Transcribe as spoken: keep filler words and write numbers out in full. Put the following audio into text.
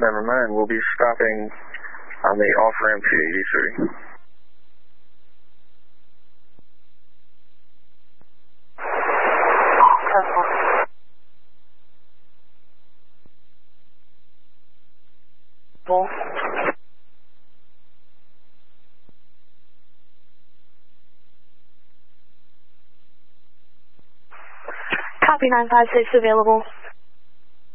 Never mind. We'll be stopping on the off-ramp to eighty-three. Copy nine five six available.